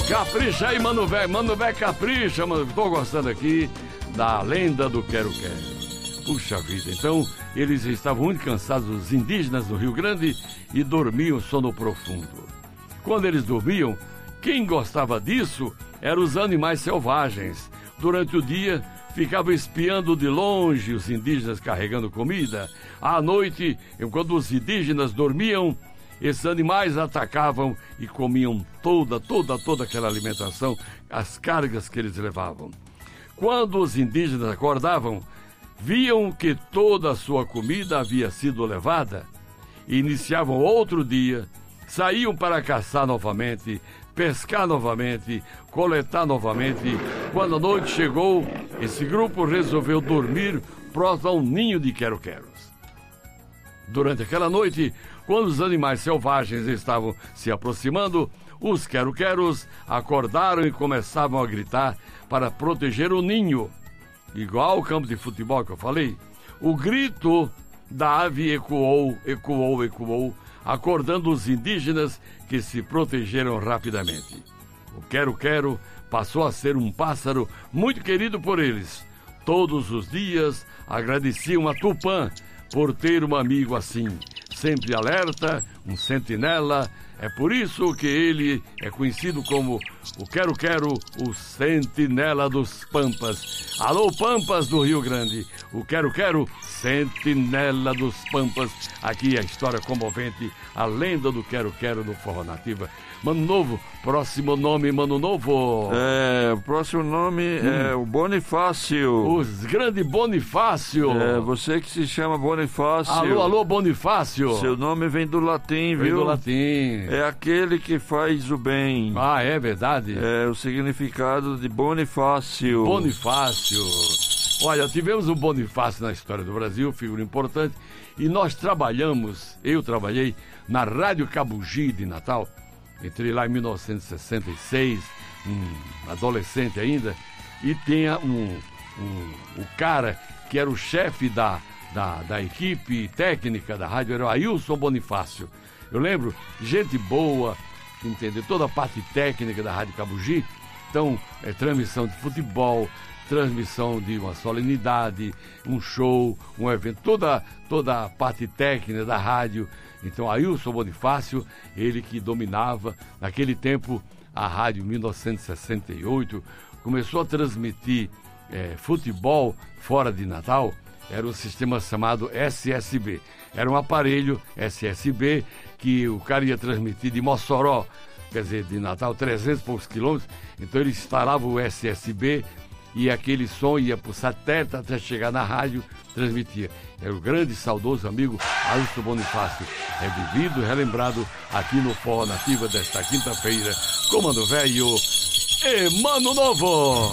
Capricha aí, Mano Véi, capricha, mano. Tô gostando aqui da lenda do Quero-Quero. Puxa vida, então eles estavam muito cansados, os indígenas do Rio Grande, e dormiam sono profundo. Quando eles dormiam, quem gostava disso eram os animais selvagens. Durante o dia, ficavam espiando de longe os indígenas carregando comida. À noite, enquanto os indígenas dormiam, esses animais atacavam e comiam toda aquela alimentação, as cargas que eles levavam. Quando os indígenas acordavam, viam que toda a sua comida havia sido levada e iniciavam outro dia, saíam para caçar novamente, pescar novamente, coletar novamente. Quando a noite chegou, esse grupo resolveu dormir próximo a um ninho de quero-queros. Durante aquela noite, quando os animais selvagens estavam se aproximando, os quero-queros acordaram e começavam a gritar para proteger o ninho. Igual ao campo de futebol que eu falei, o grito da ave ecoou, acordando os indígenas que se protegeram rapidamente. O quero-quero passou a ser um pássaro muito querido por eles. Todos os dias agradeciam a Tupã por ter um amigo assim, sempre alerta, um sentinela. É por isso que ele é conhecido como o Quero-Quero, o sentinela dos Pampas. Alô, Pampas do Rio Grande, o Quero-Quero, sentinela dos Pampas. Aqui a história comovente, a lenda do Quero-Quero no Forró Nativa. Mano Novo, próximo nome, Mano Novo. O próximo nome é o Bonifácio. O grande Bonifácio. Você que se chama Bonifácio. Alô, Bonifácio. Seu nome vem do latim, viu? Vem do latim. É aquele que faz o bem. Ah, é verdade? É o significado de Bonifácio. Bonifácio. Olha, tivemos o Bonifácio na história do Brasil, figura importante, e eu trabalhei na Rádio Cabugi de Natal. Entrei lá em 1966, adolescente ainda, e tinha o cara que era o chefe da equipe técnica da rádio, era o Ailson Bonifácio. Eu lembro, gente boa, entendeu? Toda a parte técnica da Rádio Cabugi. Então, transmissão de futebol, transmissão de uma solenidade, um show, um evento, toda a parte técnica da rádio. Então, Ailson Bonifácio, ele que dominava, naquele tempo, a rádio 1968, começou a transmitir futebol fora de Natal. Era um sistema chamado SSB. Era um aparelho SSB que o cara ia transmitir de Mossoró, quer dizer, de Natal, 300 e poucos quilômetros. Então ele instalava o SSB e aquele som ia para o satélite até chegar na rádio, transmitia. Era o grande e saudoso amigo Ailson Bonifácio, revivido, relembrado aqui no Forró Nativa desta quinta-feira, com Mano Velho e Mano Novo.